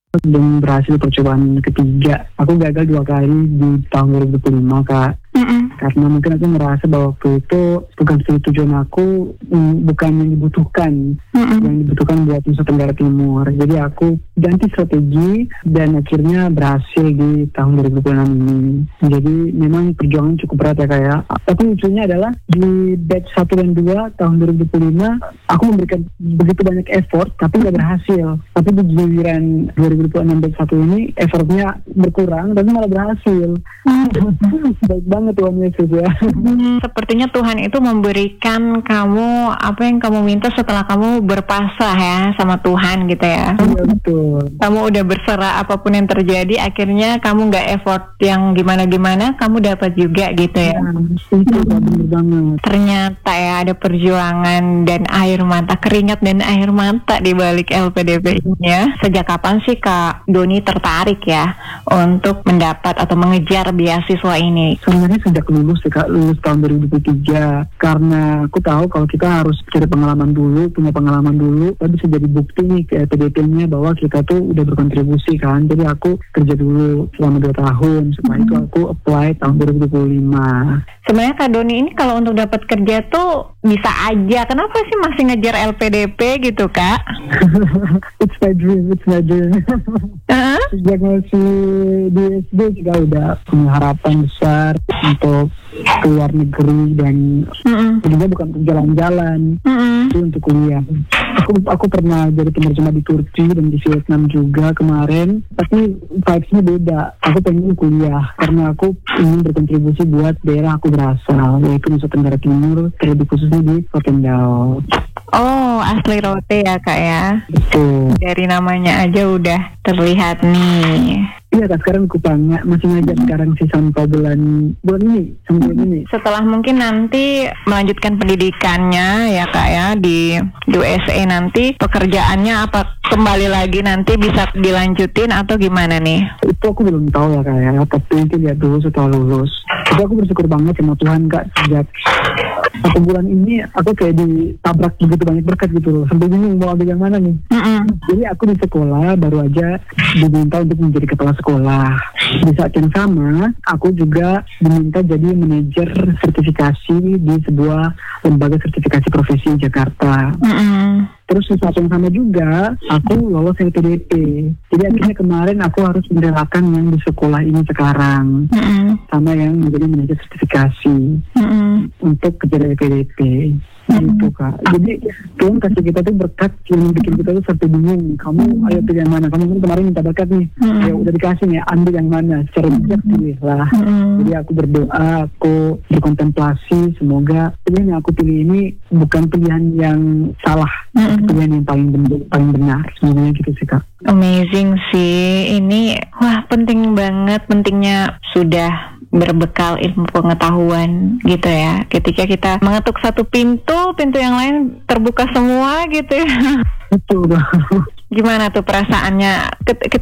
Dan berhasil percobaan ketiga. Aku gagal 2 kali di tahun 2025, Kak. Karena mungkin aku ngerasa bahwa waktu itu bukan sesuai tujuan aku, bukan yang dibutuhkan. Yang dibutuhkan buat Nusa Tenggara Timur. Jadi aku ganti strategi dan akhirnya berhasil di tahun 2026 ini. Jadi memang perjuangan cukup berat ya, Kak ya. Tapi lucunya adalah di batch 1 dan 2 tahun 2025 aku memberikan begitu banyak effort tapi nggak berhasil. Tapi di giliran 2026 batch 1 ini effortnya berkurang tapi malah berhasil. Baik banget Tuhan Yesus ya. Sepertinya Tuhan itu memberikan kamu apa yang kamu minta setelah kamu berpasrah ya sama Tuhan gitu ya. Iya betul. Kamu udah berserah apapun yang terjadi, akhirnya kamu nggak effort yang gimana-gimana, kamu dapat juga gitu ya. Itu benar banget. Ternyata ya ada perjuangan dan air mata, keringat dan air mata di balik LPDP ini ya. Sejak kapan sih Kak Doni tertarik ya untuk mendapat atau mengejar beasiswa ini? Sebenarnya sejak lulus sih, Kak, lulus tahun 2003. Karena aku tahu kalau kita harus cari pengalaman dulu, punya pengalaman dulu, tapi bisa jadi bukti nih ke LPDP-nya bahwa kita tuh udah berkontribusi kan. Jadi aku kerja dulu selama 2 tahun. Setelah itu aku apply tahun 2025. Sebenarnya Kak Doni ini kalau untuk dapat kerja tuh bisa aja. Kenapa sih masih ngejar LPDP gitu Kak? It's my dream. Sejak masih di SD juga udah punya harapan besar untuk keluar negeri dan juga bukan untuk jalan-jalan, itu untuk kuliah. Aku pernah jadi penerjemah di Turki dan di Vietnam juga kemarin, tapi vibes-nya beda. Aku pengen kuliah karena aku ingin berkontribusi buat daerah aku berasal, yaitu Nusa Tenggara Timur, terlebih khususnya di Rotendao. Oh, asli Rote ya Kak ya? Betul. Dari namanya aja udah terlihat nih. Iya Kak, sekarang aku masih ngajar sekarang sih sampai bulan ini. Setelah mungkin nanti melanjutkan pendidikannya ya Kak ya di USA nanti, pekerjaannya apa kembali lagi nanti bisa dilanjutin atau gimana nih? Itu aku belum tahu ya Kak ya, tapi nanti lihat dulu setelah lulus. Jadi aku bersyukur banget sama Tuhan Kak, sejak 1 bulan ini aku kayak ditabrak begitu banyak berkat gitu loh. Sampai bingung mau ambil yang mana nih. Jadi aku di sekolah baru aja diminta untuk menjadi kepala sekolah. Di saat yang sama aku juga diminta jadi manajer sertifikasi di sebuah lembaga sertifikasi profesi Jakarta. Terus di saat yang sama juga aku lolos LPDP. Jadi akhirnya kemarin aku harus merelakan yang di sekolah ini sekarang sama yang menjadi manajer sertifikasi untuk kejar LPDP. Gitu Kak. Jadi Tuhan kasih kita tuh berkat yang bikin kita tuh sampai bingung. Kamu ayo pilih yang mana? Kamu kan kemarin minta berkat nih. Ya udah dikasih nih, ambil yang mana? Secara bijak pilihlah. Jadi aku berdoa, aku berkontemplasi, semoga pilihan yang aku pilih ini bukan pilihan yang salah, pilihan yang paling benar. Semoga gitu sih Kak. Amazing sih. Ini wah penting banget, pentingnya sudah berbekal ilmu pengetahuan gitu ya. Ketika kita mengetuk satu pintu yang lain terbuka semua gitu ya. Betul. Gimana tuh perasaannya